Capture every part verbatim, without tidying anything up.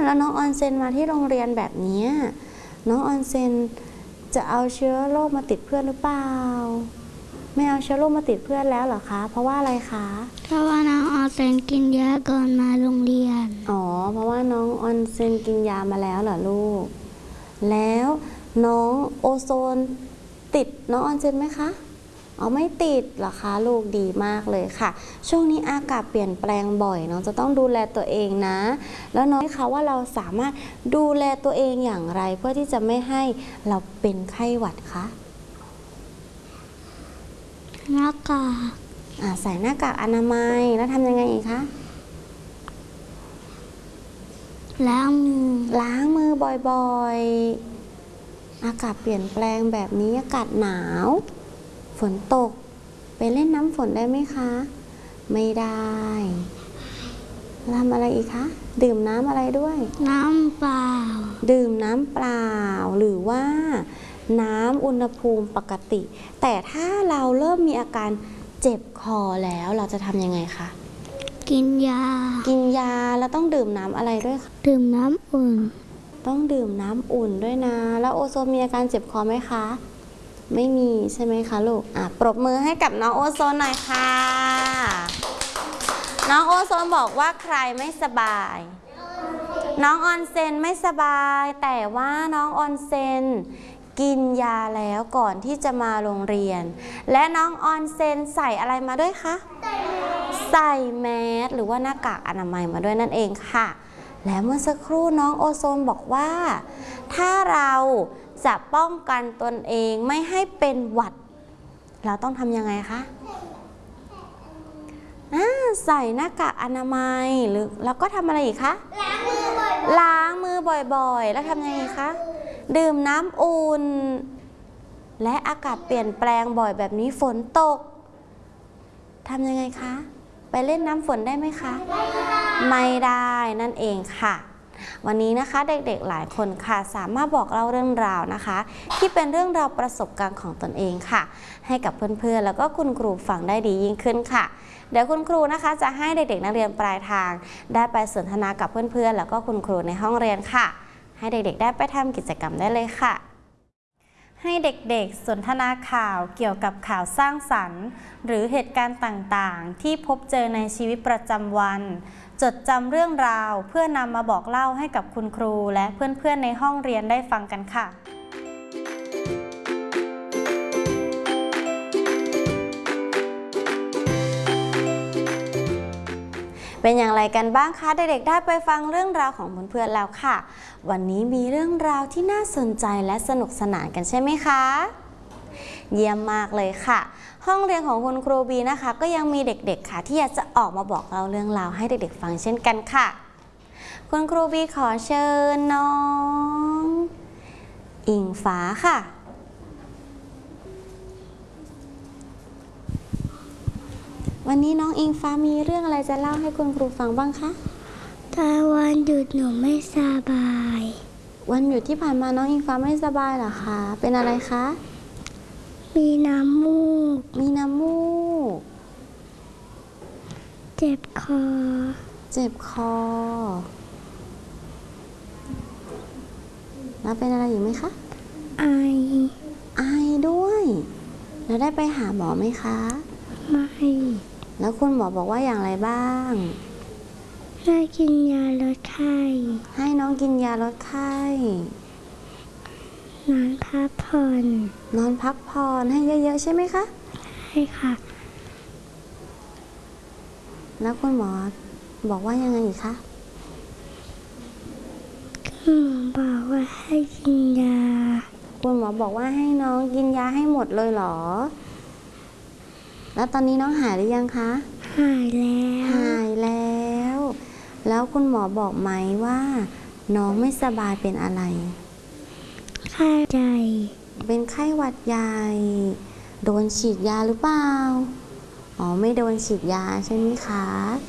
แล้วน้องออนเซนมาที่โรงเรียนแบบนี้น้องออนเซนจะเอาเชื้อโรคมาติดเพื่อนหรือเปล่าไม่เอาเชื้อโรคมาติดเพื่อนแล้วเหรอคะเพราะว่าอะไรคะเพราะว่าน้องออนเซนกินยาก่อนมาโรงเรียนอ๋อเพราะว่าน้องออนเซนกินยามาแล้วเหรอลูกแล้วน้องโอโซนติดน้องออนเซนไหมคะอ๋อไม่ติดเหรอคะลูกดีมากเลยค่ะช่วงนี้อากาศเปลี่ยนแปลงบ่อยน้องจะต้องดูแลตัวเองนะแล้วน้องคะว่าเราสามารถดูแลตัวเองอย่างไรเพื่อที่จะไม่ให้เราเป็นไข้หวัดคะหน้ากากอ่าใส่หน้ากากอนามัยแล้วทำยังไงอีกคะล้างมือล้างมือบ่อยๆอากาศเปลี่ยนแปลงแบบนี้อากาศหนาวฝนตกไปเล่นน้ำฝนได้ไหมคะไม่ได้ทำอะไรอีกคะดื่มน้ำอะไรด้วยน้ำเปล่าดื่มน้ำเปล่าหรือว่าน้ำอุณหภูมิปกติแต่ถ้าเราเริ่มมีอาการเจ็บคอแล้วเราจะทำยังไงคะกินยากินยาแล้วต้องดื่มน้ำอะไรด้วยคะดื่มน้ำอุ่นต้องดื่มน้ำอุ่นด้วยนะแล้วโอโซนมีอาการเจ็บคอไหมคะไม่มีใช่ไหมคะลูกอ่ะปรบมือให้กับน้องโอโซนหน่อยค่ะน้องโอโซนบอกว่าใครไม่สบายน้องออนเซนไม่สบายแต่ว่าน้องออนเซนกินยาแล้วก่อนที่จะมาโรงเรียนและน้องออนเซนใส่อะไรมาด้วยคะใส่แมสหรือว่าหน้ากากอนามัยมาด้วยนั่นเองค่ะและเมื่อสักครู่น้องโอโซนบอกว่าถ้าเราจะป้องกันตนเองไม่ให้เป็นหวัดเราต้องทำยังไงคะใส่หน้ากากอนามัยหรือแล้วก็ทำอะไรอีกคะล้างมือบ่อยๆล้างมือบ่อยๆแล้วทำยังไงคะดื่มน้ำอุ่นและอากาศเปลี่ยนแปลงบ่อยแบบนี้ฝนตกทำยังไงคะไปเล่นน้ำฝนได้ไหมคะไม่ได้นั่นเองค่ะวันนี้นะคะเด็กๆหลายคนค่ะสามารถบอกเล่าเรื่องราวนะคะที่เป็นเรื่องราวประสบการณ์ของตนเองค่ะให้กับเพื่อนๆแล้วก็คุณครูฟังได้ดียิ่งขึ้นค่ะเดี๋ยวคุณครูนะคะจะให้เด็กๆนักเรียนปลายทางได้ไปสนทนากับเพื่อนๆแล้วก็คุณครูในห้องเรียนค่ะให้เด็กๆได้ไปทำกิจกรรมได้เลยค่ะให้เด็กๆสนทนาข่าวเกี่ยวกับข่าวสร้างสรรค์หรือเหตุการณ์ต่างๆที่พบเจอในชีวิตประจำวันจดจำเรื่องราวเพื่อนำมาบอกเล่าให้กับคุณครูและเพื่อนๆในห้องเรียนได้ฟังกันค่ะเป็นอย่างไรกันบ้างคะเด็กๆได้ไปฟังเรื่องราวของเพื่อนๆแล้วค่ะวันนี้มีเรื่องราวที่น่าสนใจและสนุกสนานกันใช่ไหมคะเยี่ยมมากเลยค่ะห้องเรียนของคุณครูบีนะคะก็ยังมีเด็กๆค่ะที่อยากจะออกมาบอกเราเรื่องราวให้เด็กๆฟังเช่นกันค่ะคุณครูบีขอเชิญน้องอิงฟ้าค่ะวันนี้น้องอิงฟ้ามีเรื่องอะไรจะเล่าให้คุณครูฟังบ้างคะตาวันหยุดหนูไม่สบายวันหยุดที่ผ่านมาน้องอิงฟ้าไม่สบายเหรอคะเป็นอะไรคะมีน้ำมูกมีน้ำมูกเจ็บคอเจ็บคอแล้วเป็นอะไรอยู่ไหมคะไอไอด้วยแล้วได้ไปหาหมอไหมคะไม่แล้วคุณหมอบอกว่าอย่างไรบ้างให้กินยาลดไข้ให้น้องกินยาลดไข้นอนพักผ่อนนอนพักผ่อนให้เยอะๆใช่ไหมคะใช่ค่ะแล้วคุณหมอบอกว่ายังไงอีกคะคุณหมอบอกว่าให้กินยาคุณหมอบอกว่าให้น้องกินยาให้หมดเลยเหรอแล้วตอนนี้น้องหายหรือยังคะหายแล้วหายแล้วแล้วคุณหมอบอกไหมว่าน้องไม่สบายเป็นอะไรไข้ใหญ่เป็นไข้หวัดใหญ่โดนฉีดยาหรือเปล่าอ๋อไม่โดนฉีดยาใช่ไหมคะ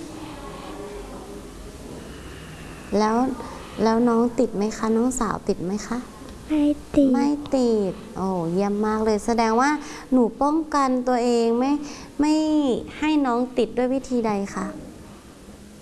แล้วแล้วน้องติดไหมคะน้องสาวติดไหมคะไม่ติดไม่ติดโอ้เยี่ยมมากเลยแสดงว่าหนูป้องกันตัวเองไม่ไม่ให้น้องติดด้วยวิธีใดคะ